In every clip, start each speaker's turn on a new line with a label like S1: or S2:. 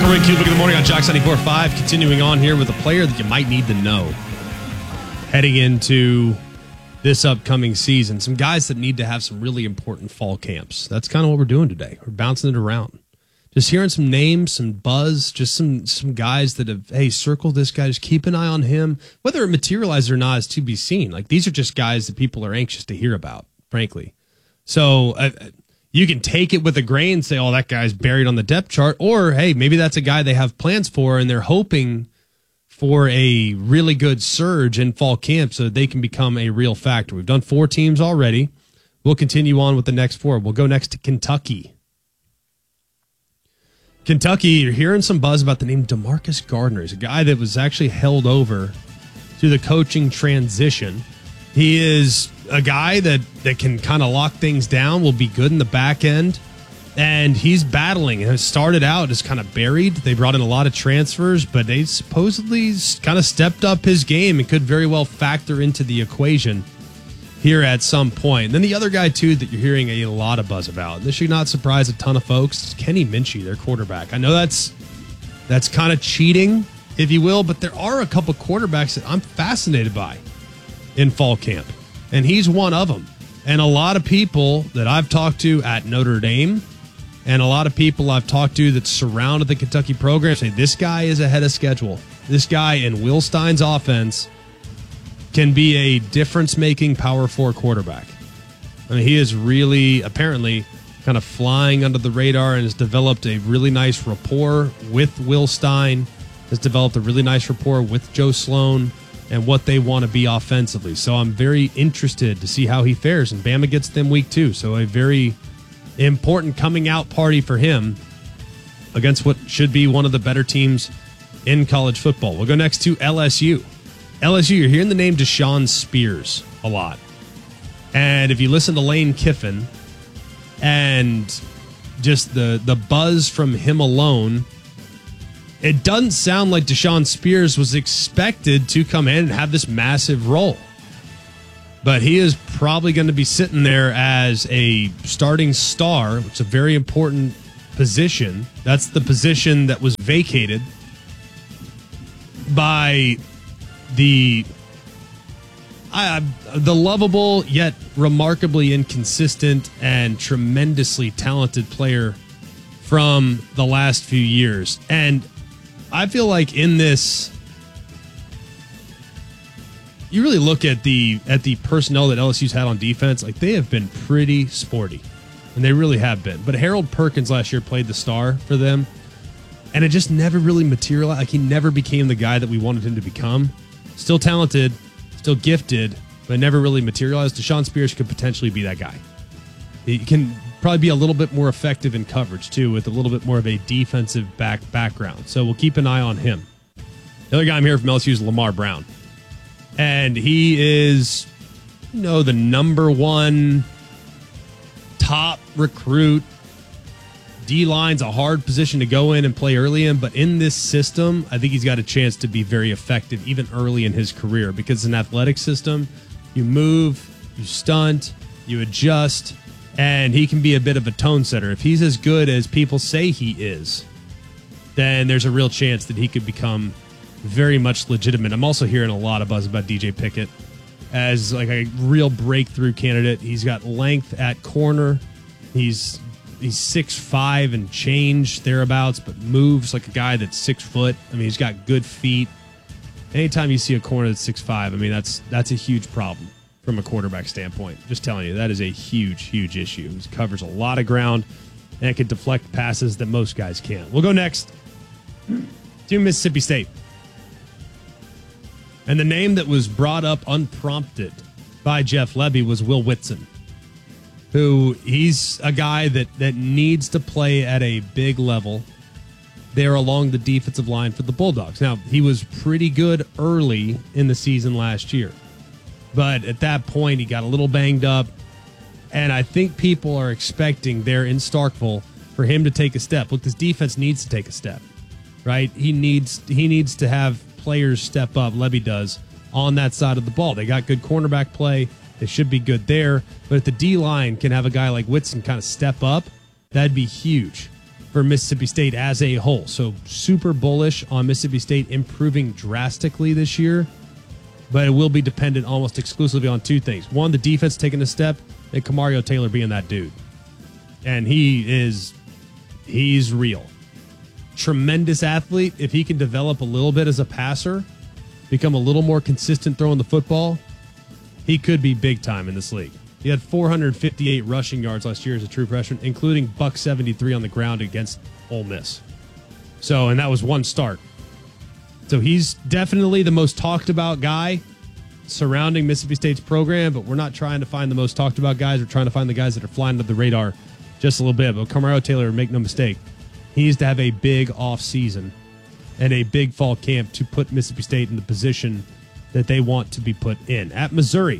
S1: Rick Cubic in the morning on Jocks 94.5. Continuing on here with a player that you might need to know heading into this upcoming season. Some guys that need to have some really important fall camps. That's kind of what we're doing today. We're bouncing it around. Just hearing some names, some buzz, just some guys that have, hey, circle this guy, just keep an eye on him. Whether it materializes or not is to be seen. Like, these are just guys that people are anxious to hear about, frankly. So you can take it with a grain and say, oh, that guy's buried on the depth chart. Or, hey, maybe that's a guy they have plans for and they're hoping for a really good surge in fall camp so that they can become a real factor. We've done 4 teams already. We'll continue on with the next 4. We'll go next to Kentucky. Kentucky, you're hearing some buzz about the name DeMarcus Gardner. He's a guy that was actually held over through the coaching transition. He is a guy that can kind of lock things down, will be good in the back end, and he's battling. It started out as kind of buried. They brought in a lot of transfers, but they supposedly kind of stepped up his game and could very well factor into the equation here at some point. And then the other guy, too, that you're hearing a lot of buzz about, and this should not surprise a ton of folks, Kenny Minchey, their quarterback. I know that's kind of cheating, if you will, but there are a couple quarterbacks that I'm fascinated by in fall camp, and he's one of them. And a lot of people that I've talked to at Notre Dame and a lot of people I've talked to that surrounded the Kentucky program say this guy is ahead of schedule. This guy in Will Stein's offense can be a difference-making Power 4 quarterback. I mean, he is really, apparently, kind of flying under the radar and has developed a really nice rapport with Will Stein, has developed a really nice rapport with Joe Sloan and what they want to be offensively. So I'm very interested to see how he fares. And Bama gets them week 2, so a very important coming-out party for him against what should be one of the better teams in college football. We'll go next to LSU. LSU, you're hearing the name Deshaun Spears a lot. And if you listen to Lane Kiffin and just the buzz from him alone, it doesn't sound like Deshaun Spears was expected to come in and have this massive role. But he is probably going to be sitting there as a starting star, which is a very important position. That's the position that was vacated by the lovable yet remarkably inconsistent and tremendously talented player from the last few years. And I feel like in this, you really look at the personnel that LSU's had on defense, like they have been pretty sporty, and they really have been. But Harold Perkins last year played the star for them, and it just never really materialized. Like, he never became the guy that we wanted him to become. Still talented, still gifted, but never really materialized. Deshaun Spears could potentially be that guy. He can probably be a little bit more effective in coverage, too, with a little bit more of a defensive background. So we'll keep an eye on him. The other guy I'm here from LSU is Lamar Brown. And he is, the number 1 top recruit. D-line's a hard position to go in and play early in, but in this system, I think he's got a chance to be very effective even early in his career, because it's an athletic system. You move, you stunt, you adjust, and he can be a bit of a tone setter. If he's as good as people say he is, then there's a real chance that he could become very much legitimate. I'm also hearing a lot of buzz about DJ Pickett as like a real breakthrough candidate. He's got length at corner. He's 6'5" and change thereabouts, but moves like a guy that's 6 foot. I mean, he's got good feet. Anytime you see a corner that's 6'5", I mean, that's a huge problem from a quarterback standpoint. Just telling you, that is a huge, huge issue. He covers a lot of ground and it can deflect passes that most guys can't. We'll go next to Mississippi State. And the name that was brought up unprompted by Jeff Lebby was Will Whitson, who he's a guy that needs to play at a big level there along the defensive line for the Bulldogs. Now, he was pretty good early in the season last year, but at that point, he got a little banged up, and I think people are expecting there in Starkville for him to take a step. Look, this defense needs to take a step, right? He needs to have players step up, Lebby does, on that side of the ball. They got good cornerback play. They should be good there. But if the D-line can have a guy like Whitson kind of step up, that'd be huge for Mississippi State as a whole. So super bullish on Mississippi State improving drastically this year, but it will be dependent almost exclusively on two things. One, the defense taking a step, and Kamario Taylor being that dude. And he's real. Tremendous athlete. If he can develop a little bit as a passer, become a little more consistent throwing the football, he could be big time in this league. He had 458 rushing yards last year as a true freshman, including $173 on the ground against Ole Miss. So, and that was one start. So he's definitely the most talked about guy surrounding Mississippi State's program, but we're not trying to find the most talked about guys. We're trying to find the guys that are flying under the radar just a little bit. But Kamario Taylor, make no mistake, he needs to have a big off season and a big fall camp to put Mississippi State in the position that they want to be put in. At Missouri,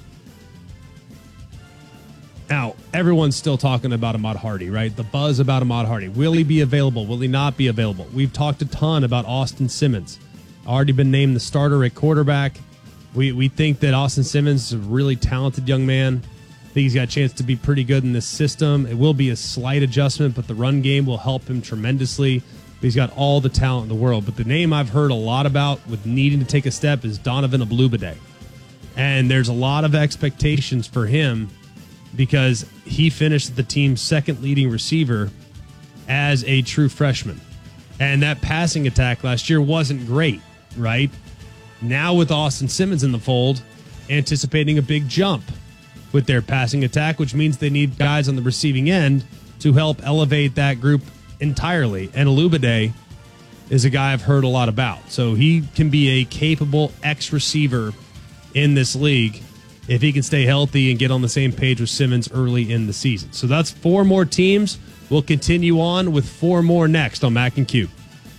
S1: now, everyone's still talking about Ahmad Hardy, right? The buzz about Ahmad Hardy. Will he be available? Will he not be available? We've talked a ton about Austin Simmons. Already been named the starter at quarterback. We think that Austin Simmons is a really talented young man. I think he's got a chance to be pretty good in this system. It will be a slight adjustment, but the run game will help him tremendously. He's got all the talent in the world. But the name I've heard a lot about with needing to take a step is Donovan Ablubade. And there's a lot of expectations for him because he finished the team's second leading receiver as a true freshman. And that passing attack last year wasn't great, right? Now with Austin Simmons in the fold, anticipating a big jump with their passing attack, which means they need guys on the receiving end to help elevate that group entirely. And Ablubade is a guy I've heard a lot about. So he can be a capable X-receiver in this league if he can stay healthy and get on the same page with Simmons early in the season. So that's 4 more teams. We'll continue on with 4 more next on Mac and Q.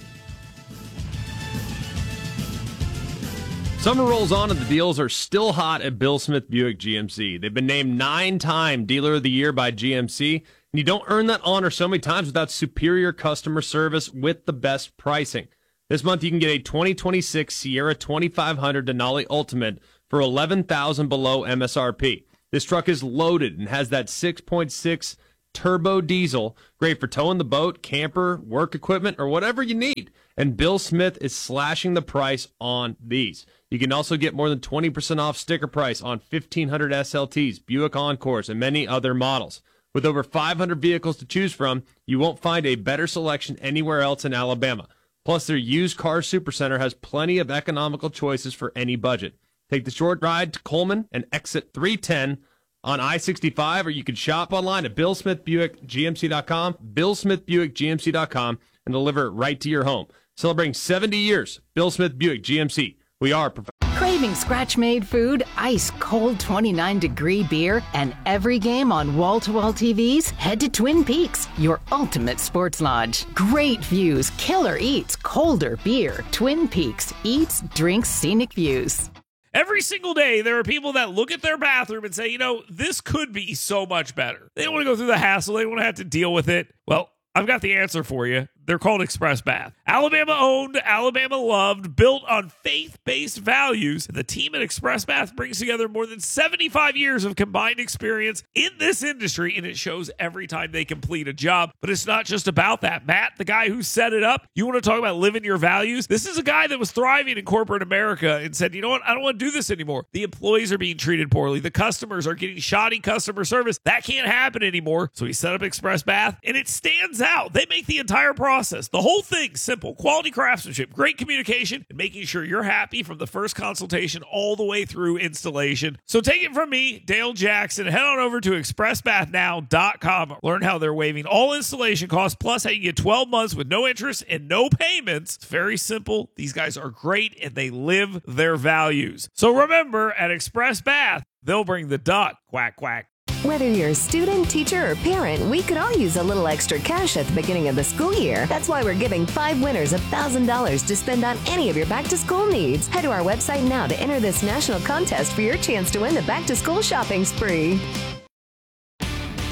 S2: Summer rolls on and the deals are still hot at Bill Smith Buick GMC. They've been named 9-time Dealer of the Year by GMC, and you don't earn that honor so many times without superior customer service with the best pricing. This month you can get a 2026 Sierra 2500 Denali Ultimate for $11,000 below MSRP. This truck is loaded and has that 6.6 turbo diesel, great for towing the boat, camper, work equipment, or whatever you need. And Bill Smith is slashing the price on these. You can also get more than 20% off sticker price on 1,500 SLTs, Buick Encores, and many other models. With over 500 vehicles to choose from, you won't find a better selection anywhere else in Alabama. Plus, their used car supercenter has plenty of economical choices for any budget. Take the short ride to Coleman and exit 310 on I-65, or you can shop online at BillSmithBuickGMC.com, BillSmithBuickGMC.com, and deliver it right to your home. Celebrating 70 years, Bill Smith Buick GMC. We are
S3: Craving scratch-made food, ice-cold 29-degree beer, and every game on wall-to-wall TVs? Head to Twin Peaks, your ultimate sports lodge. Great views, killer eats, colder beer. Twin Peaks, eats, drinks, scenic views.
S4: Every single day, there are people that look at their bathroom and say, you know, this could be so much better. They don't want to go through the hassle. They don't want to have to deal with it. Well, I've got the answer for you. They're called Express Bath. Alabama owned, Alabama loved, built on faith-based values. The team at Express Bath brings together more than 75 years of combined experience in this industry, and it shows every time they complete a job. But it's not just about that. Matt, the guy who set it up, you want to talk about living your values? This is a guy that was thriving in corporate America and said, you know what? I don't want to do this anymore. The employees are being treated poorly. The customers are getting shoddy customer service. That can't happen anymore. So he set up Express Bath, and it stands out. They make the entire process, the whole thing, simple. Quality craftsmanship, great communication, and making sure you're happy from the first consultation all the way through installation. So take it from me, Dale Jackson. Head on over to expressbathnow.com. Learn how they're waiving all installation costs, plus how you get 12 months with no interest and no payments. It's very simple. These guys are great, and they live their values. So remember, at Express Bath, they'll bring the duck. Quack, quack.
S5: Whether you're a student, teacher, or parent, we could all use a little extra cash at the beginning of the school year. That's why we're giving 5 winners $1,000 to spend on any of your back-to-school needs. Head to our website now to enter this national contest for your chance to win the back-to-school shopping spree.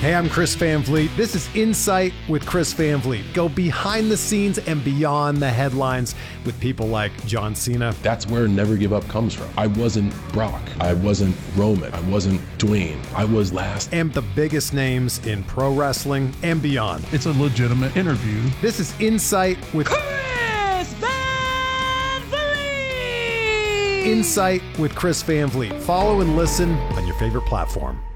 S6: Hey, I'm Chris Van Vliet. This is Insight with Chris Van Vliet. Go behind the scenes and beyond the headlines with people like John Cena.
S7: That's where Never Give Up comes from. I wasn't Brock. I wasn't Roman. I wasn't Dwayne. I was last.
S6: And the biggest names in pro wrestling and beyond.
S8: It's a legitimate interview.
S6: This is Insight with
S9: Chris Van Vliet.
S6: Insight with Chris Van Vliet. Follow and listen on your favorite platform.